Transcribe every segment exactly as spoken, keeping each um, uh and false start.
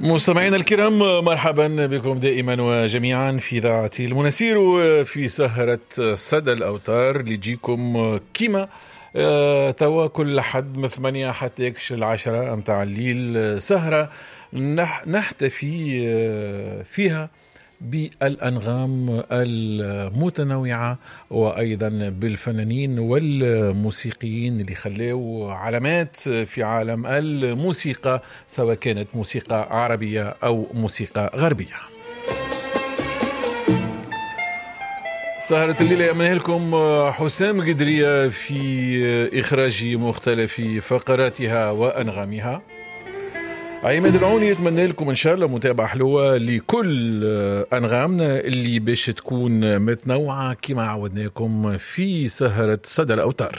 مستمعينا الكرام، مرحبا بكم دائما وجميعا في إذاعة المنسير في سهرة صدى الأوتار اللي تجيكم كيما توا كل حد من ثمانية حتى يكش العشرة متاع الليل، سهرة نحتفي فيها بالأنغام المتنوعة وأيضا بالفنانين والموسيقيين اللي خلوا علامات في عالم الموسيقى، سواء كانت موسيقى عربية أو موسيقى غربية. سهرة الليلة يأمنها لكم حسام قدرية في إخراج مختلف فقراتها وأنغامها. عماد العوني يتمنى لكم إن شاء الله متابعة حلوة لكل أنغامنا اللي باش تكون متنوعة كما عودناكم في سهرة صدى الأوتار.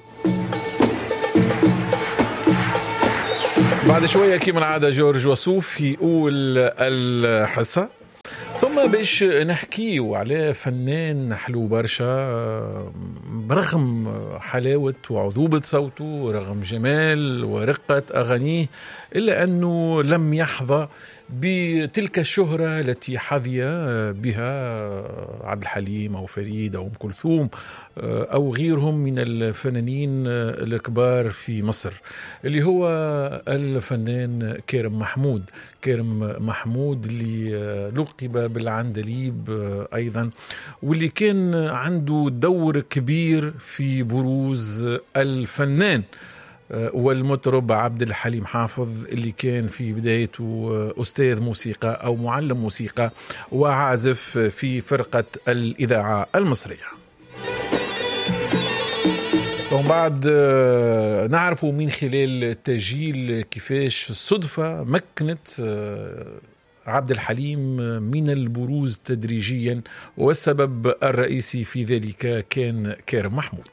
بعد شوية كما العادة جورج وسوف يقول الحصة، ثم باش نحكيو على فنان حلو برشا برغم حلاوة وعذوبة صوته، رغم جمال ورقة أغانيه، إلا أنه لم يحظى بتلك الشهرة التي حظي بها عبد الحليم أو فريد أو أم كلثوم أو غيرهم من الفنانين الكبار في مصر، اللي هو الفنان كارم محمود. كارم محمود اللي لقب بالعندليب أيضا، واللي كان عنده دور كبير في بروز الفنان والمطرب عبد الحليم حافظ، اللي كان في بدايته أستاذ موسيقى أو معلم موسيقى وعازف في فرقة الإذاعة المصرية. ومن بعد نعرفوا من خلال التسجيل كيفاش الصدفة مكنت عبد الحليم من البروز تدريجيا، والسبب الرئيسي في ذلك كان كارم محمود.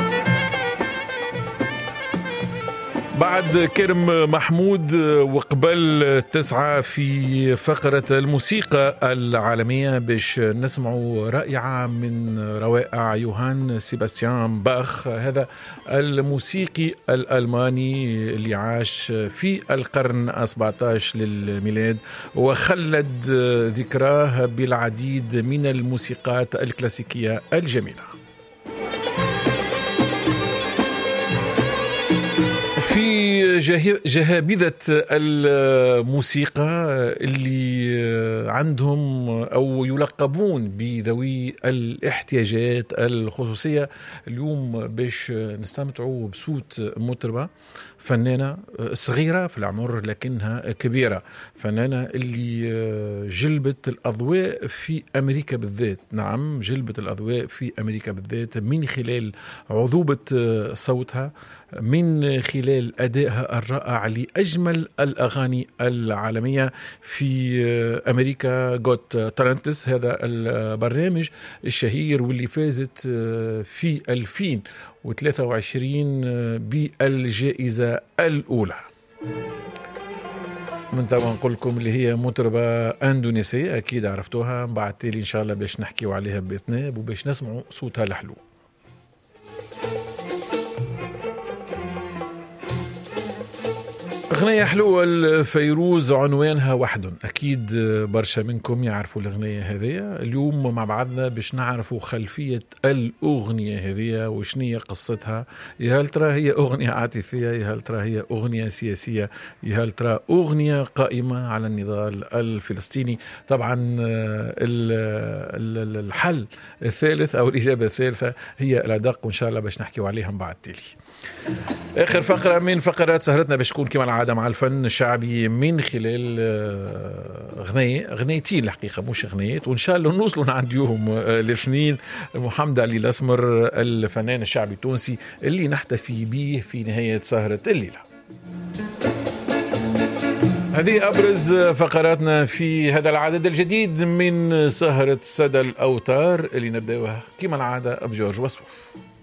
بعد كارم محمود وقبل تسعى في فقرة الموسيقى العالمية باش نسمعوا رائعة من روائع يوهان سيباستيان باخ، هذا الموسيقي الألماني اللي عاش في القرن السابع عشر للميلاد وخلد ذكراه بالعديد من الموسيقات الكلاسيكية الجميلة. في جهابذة الموسيقى اللي عندهم أو يلقبون بذوي الاحتياجات الخصوصية، اليوم باش نستمتعوا بصوت مطربة فنانة صغيرة في العمر لكنها كبيرة، فنانة اللي جلبت الأضواء في أمريكا بالذات. نعم، جلبت الأضواء في أمريكا بالذات من خلال عذوبة صوتها، من خلال أدائها الرائع لأجمل الأغاني العالمية في أمريكا جوت تالنتس، هذا البرنامج الشهير واللي فازت في ألفين وثلاثة وعشرين بالجائزة الأولى. من توا نقول لكم اللي هي مطربة أندونيسية، أكيد عرفتوها، بعد تالي إن شاء الله باش نحكيو عليها بإثناب وباش نسمعوا صوتها الحلو. أغنية حلوة الفيروز عنوانها وحد، أكيد برشا منكم يعرفوا الأغنية هذه. اليوم مع بعضنا باش نعرفوا خلفية الأغنية هذه وشنية قصتها. يا هل ترى هي أغنية عاطفية، يا هل ترى هي أغنية سياسية، يا هل ترى أغنية قائمة على النضال الفلسطيني. طبعا الحل الثالث أو الإجابة الثالثة هي الأدق، وإن شاء الله باش نحكيوا عليها بعد تالي. آخر فقرة من فقرات سهرتنا باش تكون كما العادة مع الفن الشعبي من خلال غنية غنيتين الحقيقة مش غنيات، وإن شاء الله نوصلوا عنديهم الاثنين. محمد علي الأسمر الفنان الشعبي التونسي اللي نحتفي به في نهاية سهرة الليلة. هذه أبرز فقراتنا في هذا العدد الجديد من سهرة صدى الأوتار اللي نبدأها كما العادة بجورج وسوف.